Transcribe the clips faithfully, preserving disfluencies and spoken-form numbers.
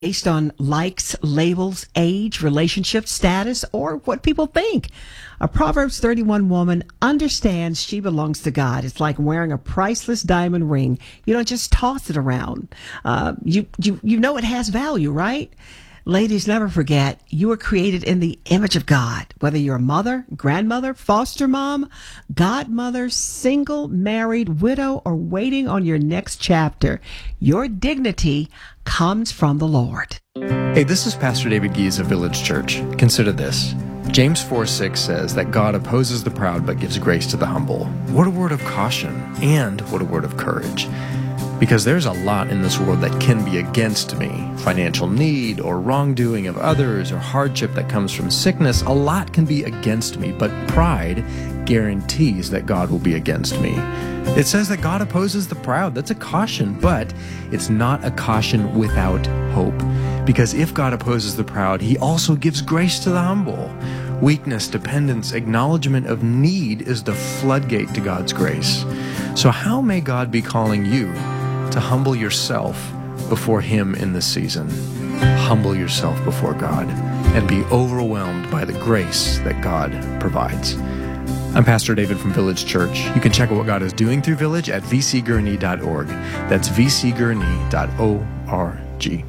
based on likes, labels, age, relationship status, or what people think. A Proverbs thirty-one woman understands she belongs to God. It's like wearing a priceless diamond ring. You don't just toss it around. Uh, you, you, you know it has value, right? Ladies, never forget, you were created in the image of God. Whether you're a mother, grandmother, foster mom, godmother, single, married, widow, or waiting on your next chapter, your dignity comes from the Lord. Hey, this is Pastor David Gies of Village Church. Consider this. James four six says that God opposes the proud but gives grace to the humble. What a word of caution, and what a word of courage. Because there's a lot in this world that can be against me. Financial need, or wrongdoing of others, or hardship that comes from sickness. A lot can be against me, but pride guarantees that God will be against me. It says that God opposes the proud. That's a caution, but it's not a caution without hope. Because if God opposes the proud, He also gives grace to the humble. Weakness, dependence, acknowledgement of need is the floodgate to God's grace. So how may God be calling you to humble yourself before Him in this season? Humble yourself before God and be overwhelmed by the grace that God provides. I'm Pastor David from Village Church. You can check out what God is doing through Village at v c gurney dot org. That's v c gurney dot org.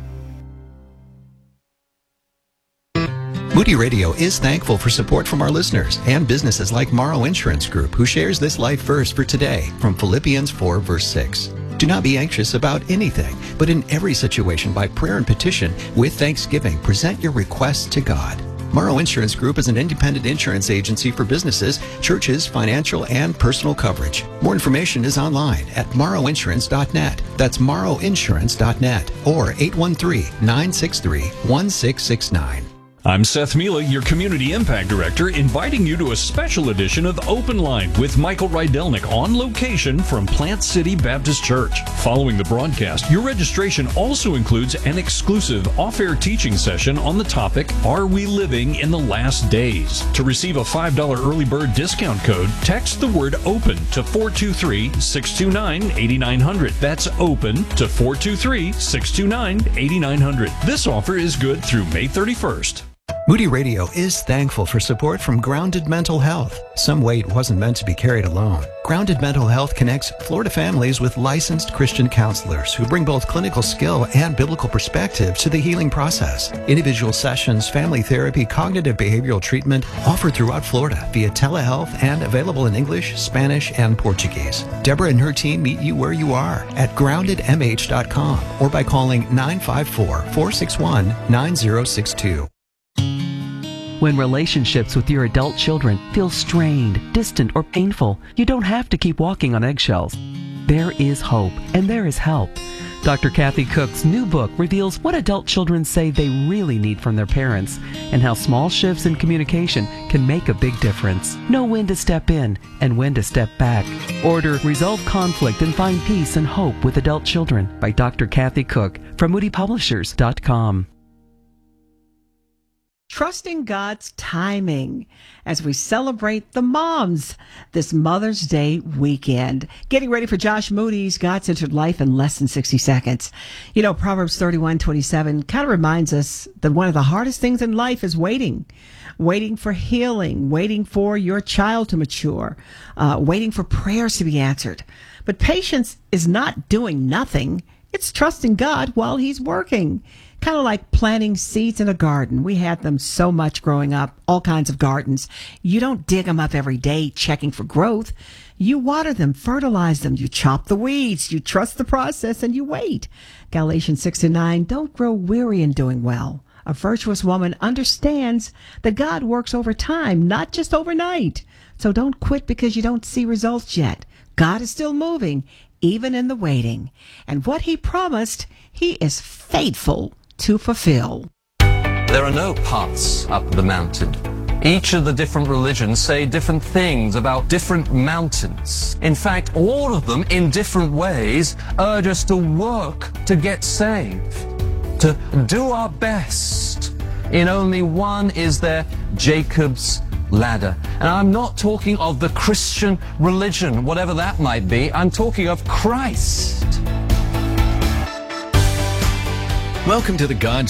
Moody Radio is thankful for support from our listeners and businesses like Morrow Insurance Group, who shares this life verse for today from Philippians four, verse six. Do not be anxious about anything, but in every situation by prayer and petition, with thanksgiving, present your requests to God. Morrow Insurance Group is an independent insurance agency for businesses, churches, financial, and personal coverage. More information is online at morrow insurance dot net. That's morrow insurance dot net or eight one three, nine six three, one six six nine. I'm Seth Mila, your Community Impact Director, inviting you to a special edition of Open Line with Michael Rydelnik on location from Plant City Baptist Church. Following the broadcast, your registration also includes an exclusive off-air teaching session on the topic, Are We Living in the Last Days? To receive a five dollars early bird discount code, text the word OPEN to four two three, six two nine, eight nine zero zero. That's OPEN to four two three, six two nine, eight nine zero zero. This offer is good through May thirty-first. Moody Radio is thankful for support from Grounded Mental Health. Some weight wasn't meant to be carried alone. Grounded Mental Health connects Florida families with licensed Christian counselors who bring both clinical skill and biblical perspective to the healing process. Individual sessions, family therapy, cognitive behavioral treatment offered throughout Florida via telehealth and available in English, Spanish, and Portuguese. Deborah and her team meet you where you are at grounded m h dot com or by calling nine five four, four six one, nine zero six two. When relationships with your adult children feel strained, distant, or painful, you don't have to keep walking on eggshells. There is hope, and there is help. Doctor Kathy Cook's new book reveals what adult children say they really need from their parents, and how small shifts in communication can make a big difference. Know when to step in and when to step back. Order Resolve Conflict and Find Peace and Hope with Adult Children by Doctor Kathy Cook from moody publishers dot com. Trusting God's timing as we celebrate the moms this Mother's Day weekend. Getting ready for Josh Moody's God-Centered Life in less than sixty seconds. You know, Proverbs thirty-one twenty-seven kind of reminds us that one of the hardest things in life is waiting. Waiting for healing, waiting for your child to mature, uh, waiting for prayers to be answered. But patience is not doing nothing. It's trusting God while He's working. Kind of like planting seeds in a garden. We had them so much growing up, all kinds of gardens. You don't dig them up every day checking for growth. You water them, fertilize them, you chop the weeds, you trust the process, and you wait. Galatians six and nine, don't grow weary in doing well. A virtuous woman understands that God works over time, not just overnight. So don't quit because you don't see results yet. God is still moving, even in the waiting. And what He promised, He is faithful to fulfill. There are no paths up the mountain. Each of the different religions say different things about different mountains. In fact, all of them, in different ways, urge us to work to get saved, to do our best. In only one is there Jacob's ladder. And I'm not talking of the Christian religion, whatever that might be. I'm talking of Christ. Welcome to the God